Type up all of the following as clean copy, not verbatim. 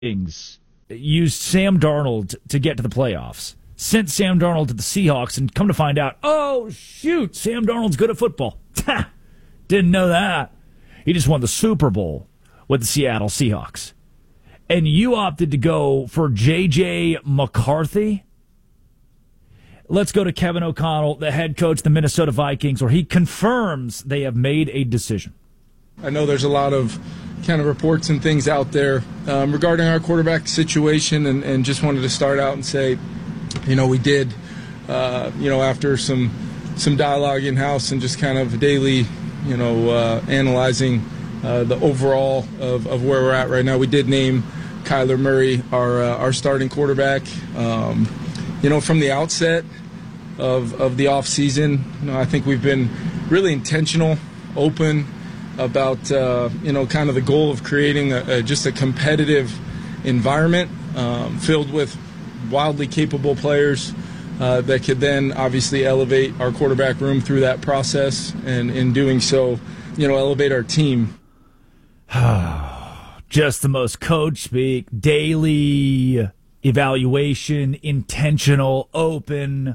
Vikings used Sam Darnold to get to the playoffs, sent Sam Darnold to the Seahawks, and come to find out, oh, shoot, Sam Darnold's good at football. Didn't know that. He just won the Super Bowl with the Seattle Seahawks. And you opted to go for J.J. McCarthy? Let's go to Kevin O'Connell, the head coach of the Minnesota Vikings, where he confirms they have made a decision. I know there's a lot of kind of reports and things out there regarding our quarterback situation, and just wanted to start out and say, we did, after some dialogue in-house and just kind of daily, analyzing the overall of where we're at right now, we did name Kyler Murray our starting quarterback. From the outset of the offseason, I think we've been really intentional, open about, kind of the goal of creating just a competitive environment filled with wildly capable players that could then obviously elevate our quarterback room through that process, and in doing so, elevate our team. Just the most coach speak, daily evaluation, intentional, open.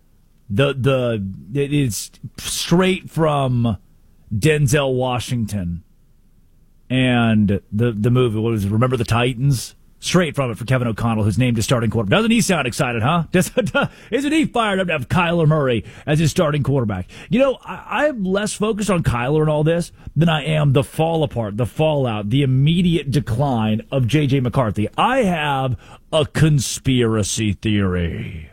It is straight from Denzel Washington and the movie. What was it? Remember the Titans? Straight from it for Kevin O'Connell, who's named his starting quarterback. Doesn't he sound excited, huh? Isn't he fired up to have Kyler Murray as his starting quarterback? I'm less focused on Kyler and all this than I am the fall apart, the fallout, the immediate decline of J.J. McCarthy. I have a conspiracy theory.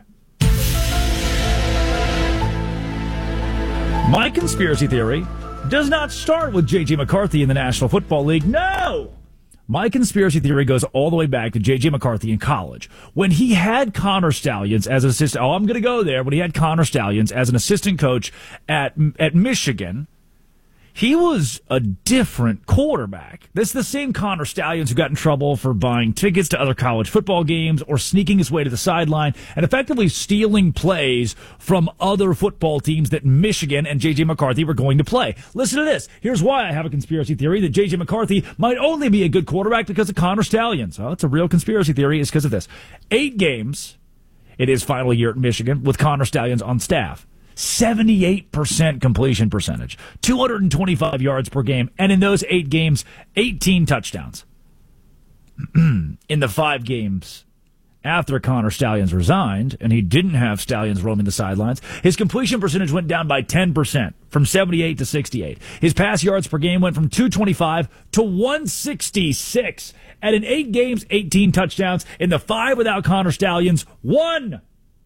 My conspiracy theory does not start with J.J. McCarthy in the National Football League. No! My conspiracy theory goes all the way back to J.J. McCarthy in college. When he had Connor Stalions as an assistant, I'm going to go there. When he had Connor Stalions as an assistant coach at Michigan, he was a different quarterback. This is the same Connor Stalions who got in trouble for buying tickets to other college football games or sneaking his way to the sideline and effectively stealing plays from other football teams that Michigan and J.J. McCarthy were going to play. Listen to this. Here's why I have a conspiracy theory that J.J. McCarthy might only be a good quarterback because of Connor Stalions. Oh, it's a real conspiracy theory. It's because of this. 8 games in his final year at Michigan with Connor Stalions on staff. 78% completion percentage, 225 yards per game, and in those 8 games, 18 touchdowns. In the 5 games after Connor Stalions resigned, and he didn't have Stalions roaming the sidelines, his completion percentage went down by 10%, from 78 to 68. His pass yards per game went from 225 to 166. And in 8 games, 18 touchdowns. In the 5 without Connor Stalions, one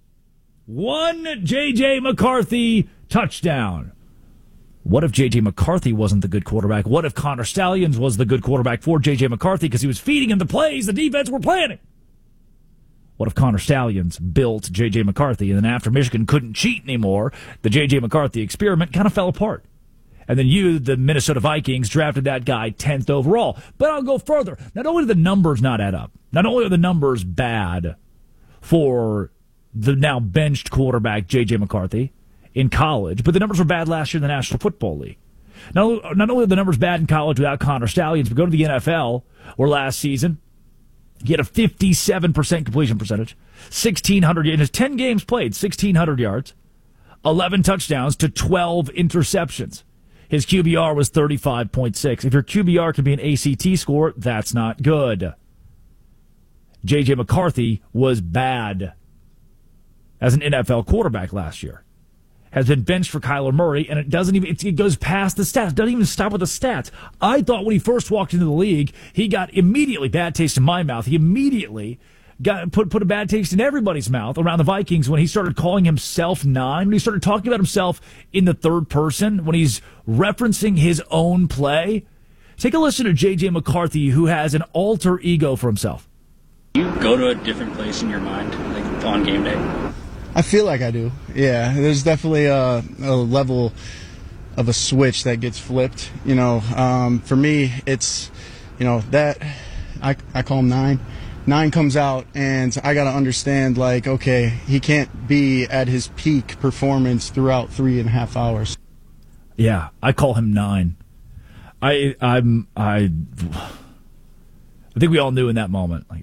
J.J. McCarthy touchdown. What if J.J. McCarthy wasn't the good quarterback? What if Connor Stalions was the good quarterback for J.J. McCarthy because he was feeding him the plays the defense were planning? What if Connor Stalions built J.J. McCarthy, and then after Michigan couldn't cheat anymore, the J.J. McCarthy experiment kind of fell apart? And then you, the Minnesota Vikings, drafted that guy 10th overall. But I'll go further. Not only do the numbers not add up, not only are the numbers bad for the now benched quarterback J.J. McCarthy in college, but the numbers were bad last year in the National Football League. Not only are the numbers bad in college without Connor Stalions, but go to the NFL, where last season he had a 57% completion percentage, 1,600 in his 10 games played, 1,600 yards, 11 touchdowns to 12 interceptions. His QBR was 35.6. If your QBR can be an ACT score, that's not good. J.J. McCarthy was bad as an NFL quarterback last year. Has been benched for Kyler Murray, and it goes past the stats. It doesn't even stop with the stats. I thought when he first walked into the league, he got immediately bad taste in my mouth. He immediately got put a bad taste in everybody's mouth around the Vikings when he started calling himself 9, when he started talking about himself in the third person, when he's referencing his own play. Take a listen to J.J. McCarthy, who has an alter ego for himself. You go to a different place in your mind, like on game day? I feel like I do. Yeah, there's definitely a level of a switch that gets flipped. For me, it's, that I call him 9. 9 comes out, and I got to understand, okay, he can't be at his peak performance throughout 3.5 hours. Yeah, I call him 9. I think we all knew in that moment, like,